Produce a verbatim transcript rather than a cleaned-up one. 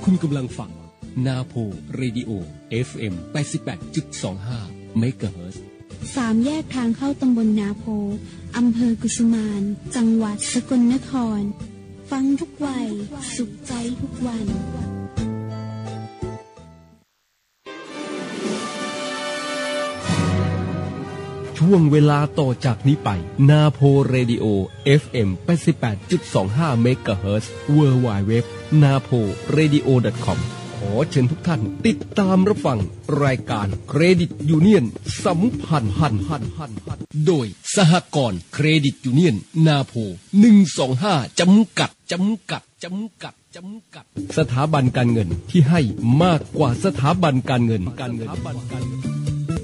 คุณกำลังฟังนาโพเรดิโอ เอฟ เอ็ม แปดสิบแปดจุดสองห้า เมกะเฮิรตซ์สามแยกทางเข้าตำบลนาโพอำเภอกุสุมานจังหวัดสกลนครฟังทุกวัยสุขใจทุกวันช่วงเวลาต่อจากนี้ไปนาโพเรดิโอ เอฟ เอ็ม แปดสิบแปดจุดสองห้า เมกะเฮิรตซ์ ดับเบิลยู ดับเบิลยู ดับเบิลยู ดับเบิลยู ดอท นาโพเรดิโอ ดอท คอม ขอเชิญทุกท่านติดตามรับฟังรายการเครดิตยูเนียนสัมพันธ์พันพันพันพันโดยสหกรณ์เครดิตยูเนียนนาโพหนึ่งสองห้าจำกัดจำกัดจำกัดจำกัดสถาบันการเงินที่ให้มากกว่าสถาบันการเงินการเงิน